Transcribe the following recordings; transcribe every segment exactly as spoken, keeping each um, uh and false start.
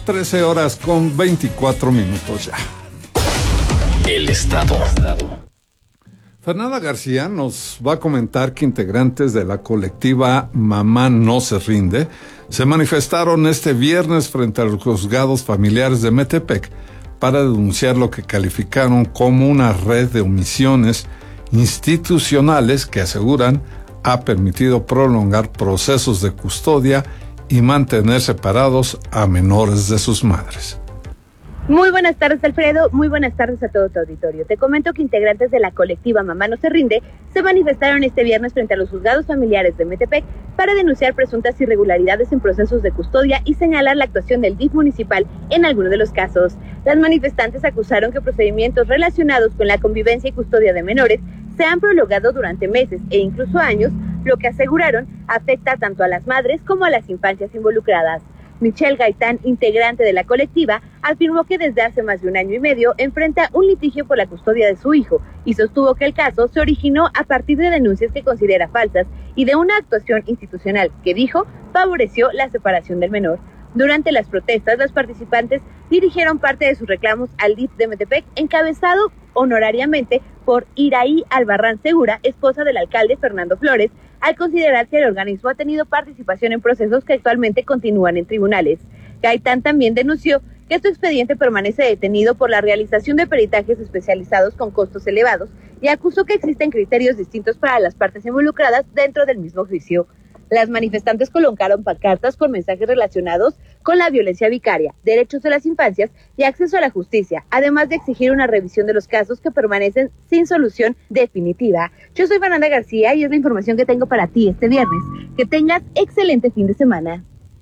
trece horas con veinticuatro minutos ya. El Estado. Fernanda García nos va a comentar que integrantes de la colectiva Mamá No Se Rinde se manifestaron este viernes frente a los juzgados familiares de Metepec para denunciar lo que calificaron como una red de omisiones institucionales que aseguran ha permitido prolongar procesos de custodia y mantener separados a menores de sus madres. Muy buenas tardes, Alfredo. Muy buenas tardes a todo tu auditorio. Te comento que integrantes de la colectiva Mamá No Se Rinde se manifestaron este viernes frente a los juzgados familiares de Metepec para denunciar presuntas irregularidades en procesos de custodia y señalar la actuación del D I F municipal en algunos de los casos. Las manifestantes acusaron que procedimientos relacionados con la convivencia y custodia de menores se han prolongado durante meses e incluso años, lo que aseguraron afecta tanto a las madres como a las infancias involucradas. Michelle Gaitán, integrante de la colectiva, afirmó que desde hace más de un año y medio enfrenta un litigio por la custodia de su hijo y sostuvo que el caso se originó a partir de denuncias que considera falsas y de una actuación institucional que, dijo, favoreció la separación del menor. Durante las protestas, los participantes dirigieron parte de sus reclamos al D I F de Metepec, encabezado honorariamente por Iraí Albarrán Segura, esposa del alcalde Fernando Flores, al considerar que el organismo ha tenido participación en procesos que actualmente continúan en tribunales. Gaitán también denunció que su expediente permanece detenido por la realización de peritajes especializados con costos elevados y acusó que existen criterios distintos para las partes involucradas dentro del mismo juicio. Las manifestantes colocaron pancartas con mensajes relacionados con la violencia vicaria, derechos de las infancias y acceso a la justicia, además de exigir una revisión de los casos que permanecen sin solución definitiva. Yo soy Fernanda García y es la información que tengo para ti este viernes. Que tengas excelente fin de semana.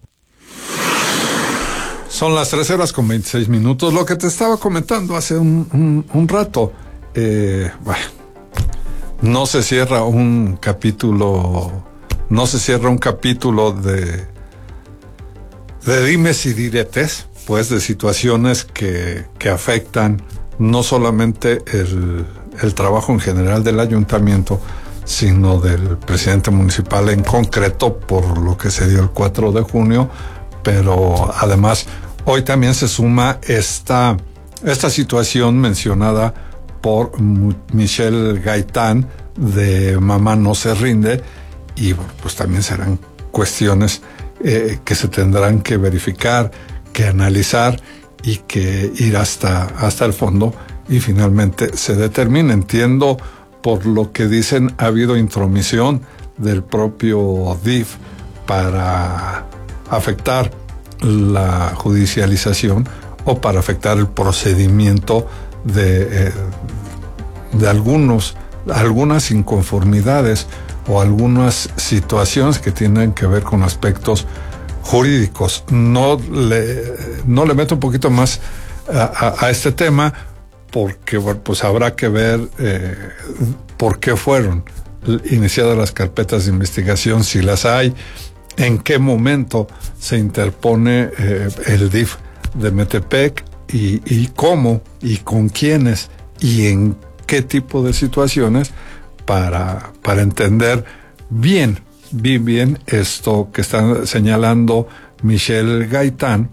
Son las trece horas con veintiséis minutos. Lo que te estaba comentando hace un, un, un rato. Eh, bueno, no se cierra un capítulo... No se cierra un capítulo de, de dimes y diretes, pues de situaciones que, que afectan no solamente el, el trabajo en general del ayuntamiento, sino del presidente municipal en concreto, por lo que se dio el cuatro de junio, pero además hoy también se suma esta, esta situación mencionada por Michelle Gaitán de Mamá No Se Rinde. Y bueno, pues también serán cuestiones eh, que se tendrán que verificar, que analizar y que ir hasta, hasta el fondo y finalmente se determine. Entiendo por lo que dicen, ha habido intromisión del propio D I F para afectar la judicialización o para afectar el procedimiento de, eh, de algunos, algunas inconformidades o algunas situaciones que tienen que ver con aspectos jurídicos. No le, no le meto un poquito más a, a, a este tema porque bueno, pues habrá que ver eh, por qué fueron iniciadas las carpetas de investigación, si las hay, en qué momento se interpone eh, el D I F de Metepec y, y cómo y con quiénes y en qué tipo de situaciones para, para entender bien, bien, bien esto que está señalando Michelle Gaitán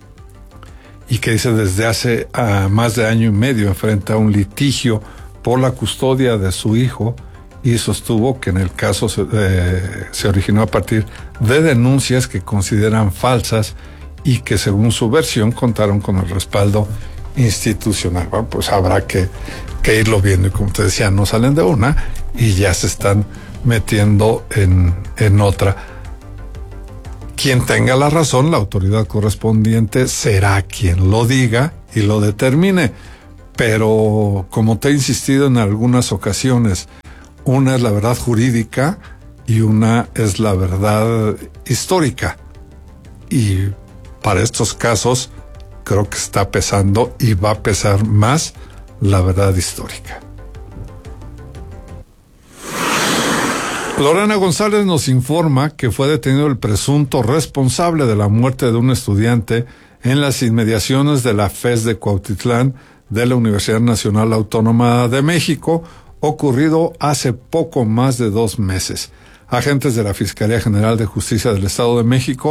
y que dice desde hace uh, más de año y medio enfrenta un litigio por la custodia de su hijo y sostuvo que en el caso se, eh, se originó a partir de denuncias que consideran falsas y que según su versión contaron con el respaldo institucional. Bueno, pues habrá que, que irlo viendo y como te decía, no salen de una y ya se están metiendo en, en otra. Quien tenga la razón, la autoridad correspondiente será quien lo diga y lo determine. Pero como te he insistido en algunas ocasiones, una es la verdad jurídica y una es la verdad histórica. Y para estos casos creo que está pesando y va a pesar más la verdad histórica. Lorena González nos informa que fue detenido el presunto responsable de la muerte de un estudiante en las inmediaciones de la FES de Cuautitlán de la Universidad Nacional Autónoma de México, ocurrido hace poco más de dos meses. Agentes de la Fiscalía General de Justicia del Estado de México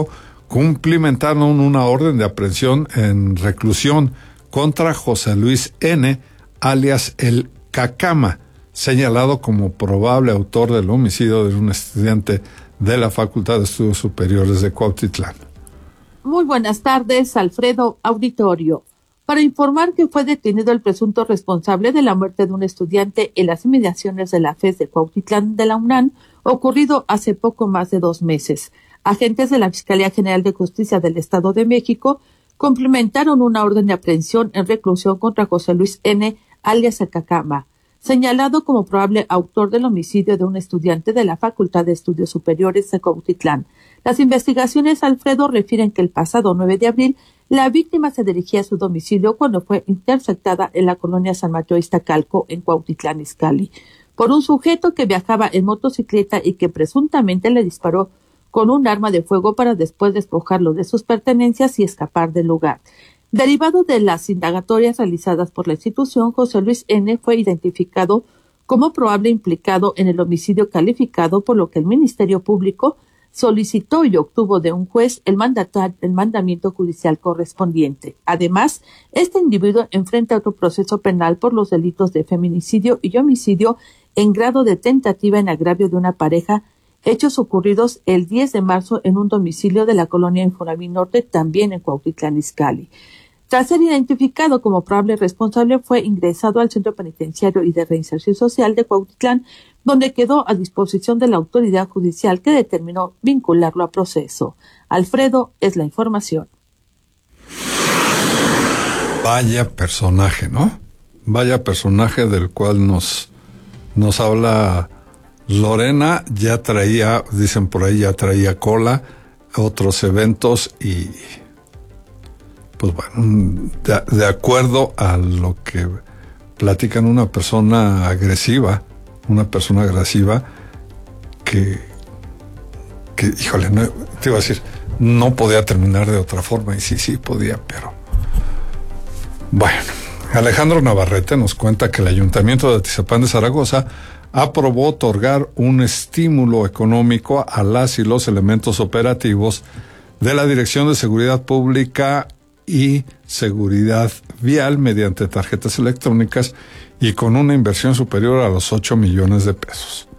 cumplimentaron una orden de aprehensión en reclusión contra José Luis N., alias El Cacama, señalado como probable autor del homicidio de un estudiante de la Facultad de Estudios Superiores de Cuautitlán. Muy buenas tardes, Alfredo, auditorio. Para informar que fue detenido el presunto responsable de la muerte de un estudiante en las inmediaciones de la FES de Cuautitlán de la UNAM, ocurrido hace poco más de dos meses. Agentes de la Fiscalía General de Justicia del Estado de México cumplimentaron una orden de aprehensión en reclusión contra José Luis N., alias El Cacama, señalado como probable autor del homicidio de un estudiante de la Facultad de Estudios Superiores de Cuautitlán. Las investigaciones, Alfredo, refieren que el pasado nueve de abril la víctima se dirigía a su domicilio cuando fue interceptada en la colonia San Mateo Iztacalco, en Cuautitlán Izcalli, por un sujeto que viajaba en motocicleta y que presuntamente le disparó con un arma de fuego para después despojarlo de sus pertenencias y escapar del lugar. Derivado de las indagatorias realizadas por la institución, José Luis N. fue identificado como probable implicado en el homicidio calificado, por lo que el Ministerio Público solicitó y obtuvo de un juez el, mandata- el mandamiento judicial correspondiente. Además, este individuo enfrenta otro proceso penal por los delitos de feminicidio y homicidio en grado de tentativa en agravio de una pareja, hechos ocurridos el diez de marzo en un domicilio de la colonia Infonavit Norte, también en Cuautitlán Izcalli. Tras ser identificado como probable responsable, fue ingresado al Centro Penitenciario y de Reinserción Social de Cuautitlán, donde quedó a disposición de la autoridad judicial, que determinó vincularlo a proceso. Alfredo, es la información. Vaya personaje, ¿no? Vaya personaje del cual nos, nos habla Lorena. Ya traía, dicen por ahí, ya traía cola, otros eventos y... Pues bueno, de, de acuerdo a lo que platican, una persona agresiva, una persona agresiva que, que híjole, no, te iba a decir, no podía terminar de otra forma, y sí, sí podía, pero... Bueno, Alejandro Navarrete nos cuenta que el Ayuntamiento de Atizapán de Zaragoza aprobó otorgar un estímulo económico a las y los elementos operativos de la Dirección de Seguridad Pública y Seguridad Vial mediante tarjetas electrónicas y con una inversión superior a los ocho millones de pesos.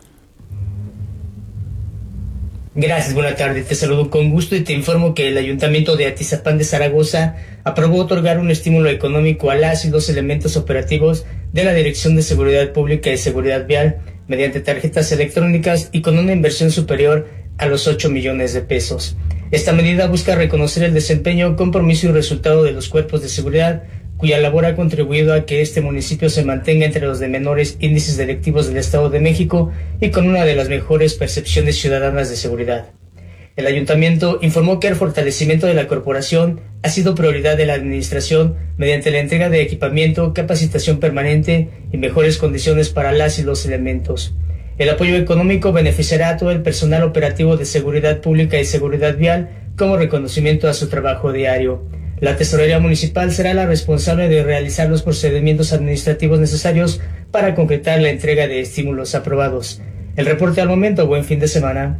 Gracias, buena tarde. Te saludo con gusto y te informo que el Ayuntamiento de Atizapán de Zaragoza aprobó otorgar un estímulo económico a las y los elementos operativos de la Dirección de Seguridad Pública y Seguridad Vial mediante tarjetas electrónicas y con una inversión superior a los ocho millones de pesos. Esta medida busca reconocer el desempeño, compromiso y resultado de los cuerpos de seguridad, cuya labor ha contribuido a que este municipio se mantenga entre los de menores índices delictivos del Estado de México y con una de las mejores percepciones ciudadanas de seguridad. El ayuntamiento informó que el fortalecimiento de la corporación ha sido prioridad de la administración mediante la entrega de equipamiento, capacitación permanente y mejores condiciones para las y los elementos. El apoyo económico beneficiará a todo el personal operativo de seguridad pública y seguridad vial como reconocimiento a su trabajo diario. La Tesorería Municipal será la responsable de realizar los procedimientos administrativos necesarios para concretar la entrega de estímulos aprobados. El reporte al momento. Buen fin de semana.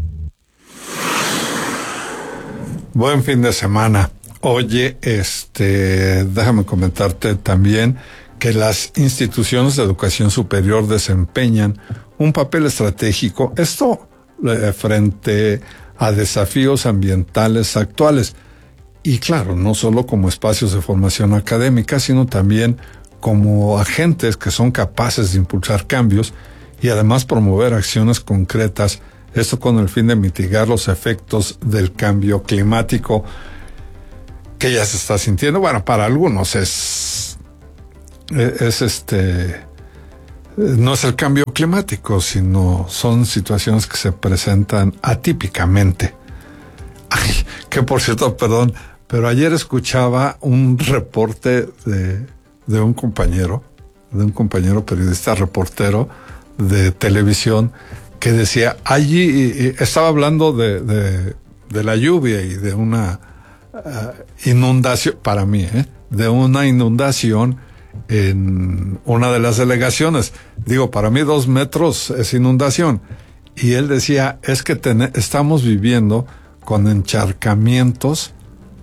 Buen fin de semana. Oye, este, déjame comentarte también que las instituciones de educación superior desempeñan un papel estratégico, esto eh, frente a desafíos ambientales actuales. Y claro, no solo como espacios de formación académica, sino también como agentes que son capaces de impulsar cambios y además promover acciones concretas, esto con el fin de mitigar los efectos del cambio climático que ya se está sintiendo. Bueno, para algunos es, es este, no es el cambio climático, sino son situaciones que se presentan atípicamente. Ay, que por cierto, perdón, pero ayer escuchaba un reporte de, de un compañero, de un compañero periodista, reportero de televisión, que decía, allí, estaba hablando de, de, de la lluvia y de una uh, inundación, para mí, ¿eh? de una inundación en una de las delegaciones. Digo, para mí dos metros es inundación. Y él decía, es que ten, estamos viviendo con encharcamientos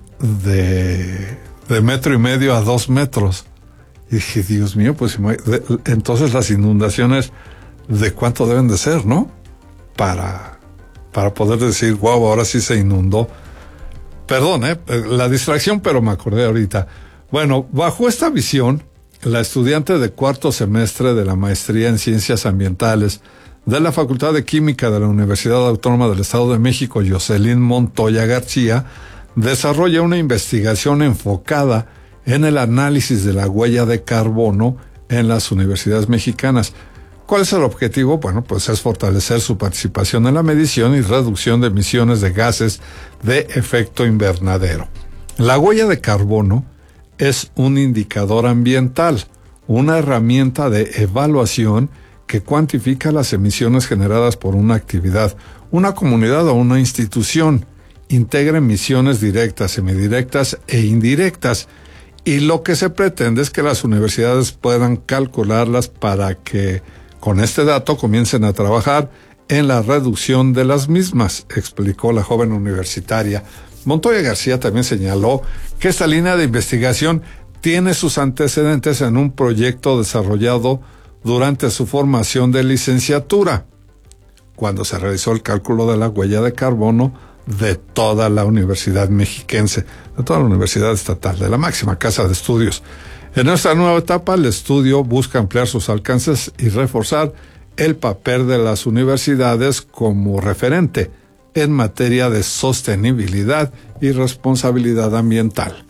de, de metro y medio a dos metros. Y dije, Dios mío, pues entonces las inundaciones, ¿de cuánto deben de ser, no? Para, para poder decir, wow, ahora sí se inundó. Perdón, eh, la distracción, pero me acordé ahorita. Bueno, bajo esta visión, la estudiante de cuarto semestre de la maestría en Ciencias Ambientales de la Facultad de Química de la Universidad Autónoma del Estado de México, Jocelyn Montoya García, desarrolla una investigación enfocada en el análisis de la huella de carbono en las universidades mexicanas. ¿Cuál es el objetivo? Bueno, pues es fortalecer su participación en la medición y reducción de emisiones de gases de efecto invernadero. La huella de carbono es un indicador ambiental, una herramienta de evaluación que cuantifica las emisiones generadas por una actividad, una comunidad o una institución. Integra emisiones directas, semidirectas e indirectas, y lo que se pretende es que las universidades puedan calcularlas para que con este dato comiencen a trabajar en la reducción de las mismas, explicó la joven universitaria. Montoya García también señaló que esta línea de investigación tiene sus antecedentes en un proyecto desarrollado durante su formación de licenciatura, cuando se realizó el cálculo de la huella de carbono de toda la universidad mexiquense, de toda la universidad estatal, de la máxima casa de estudios. En esta nueva etapa, el estudio busca ampliar sus alcances y reforzar el papel de las universidades como referente en materia de sostenibilidad y responsabilidad ambiental.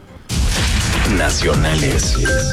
Nacionales.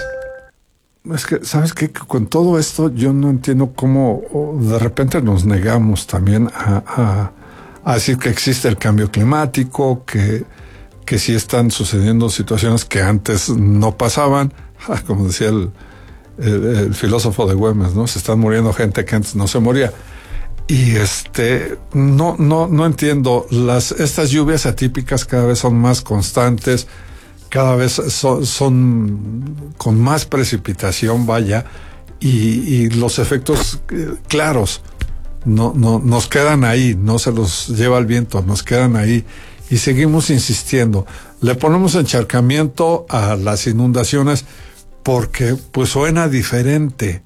Es que, ¿sabes qué? Con todo esto yo no entiendo cómo de repente nos negamos también a, a, a decir que existe el cambio climático, que, que sí están sucediendo situaciones que antes no pasaban, como decía el, el, el filósofo de Güemes, ¿no? Se están muriendo gente que antes no se moría. Y este, no, no, no entiendo, las, estas lluvias atípicas cada vez son más constantes, cada vez son, son con más precipitación, vaya, y, y los efectos eh, claros no, no, nos quedan ahí, no se los lleva el viento, nos quedan ahí, y seguimos insistiendo. Le ponemos encharcamiento a las inundaciones porque pues suena diferente,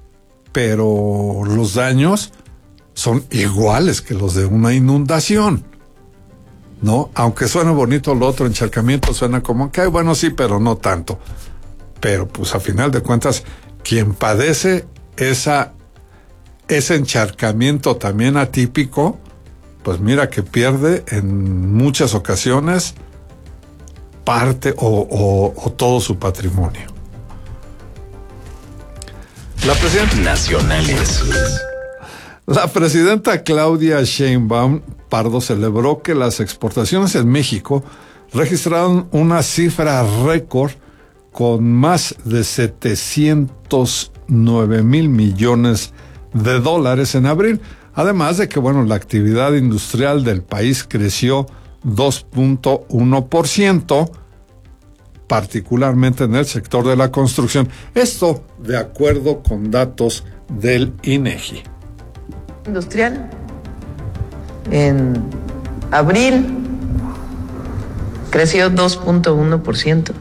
pero los daños son iguales que los de una inundación, ¿no? Aunque suena bonito lo otro, encharcamiento suena como que, bueno, sí, pero no tanto. Pero pues a final de cuentas, quien padece esa, ese encharcamiento también atípico, pues mira que pierde en muchas ocasiones parte o, o, o todo su patrimonio. La presidenta Nacionales. La presidenta Claudia Sheinbaum Pardo celebró que las exportaciones en México registraron una cifra récord con más de setecientos nueve mil millones de dólares en abril. Además de que, bueno, la actividad industrial del país creció dos punto uno por ciento, particularmente en el sector de la construcción. Esto de acuerdo con datos del INEGI. Industrial en abril creció dos punto uno por ciento.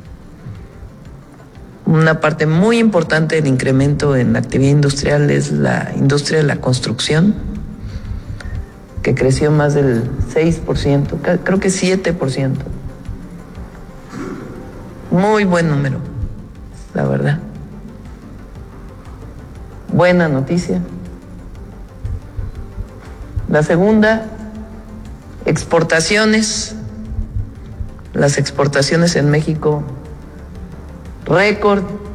Una parte muy importante del incremento en la actividad industrial es la industria de la construcción, que creció más del seis por ciento, creo que siete por ciento. Muy buen número, la verdad. Buena noticia. La segunda, exportaciones. Las exportaciones en México, récord